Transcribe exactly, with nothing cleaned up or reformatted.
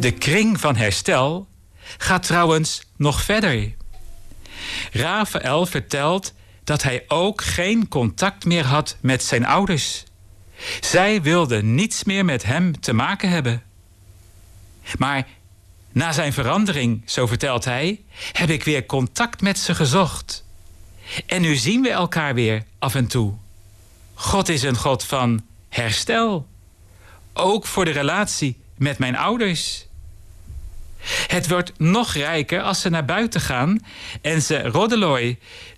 De kring van herstel gaat trouwens nog verder. Rafael vertelt dat hij ook geen contact meer had met zijn ouders. Zij wilden niets meer met hem te maken hebben. Maar na zijn verandering, zo vertelt hij, heb ik weer contact met ze gezocht. En nu zien we elkaar weer af en toe. God is een God van herstel. Ook voor de relatie met mijn ouders. Het wordt nog rijker als ze naar buiten gaan en ze roddeloi,